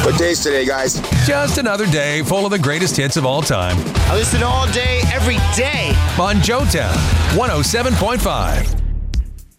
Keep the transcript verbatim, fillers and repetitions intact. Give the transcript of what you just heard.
Good days today, guys. Just another day full of the greatest hits of all time. I listen all day, every day. On Joetown, one oh seven point five.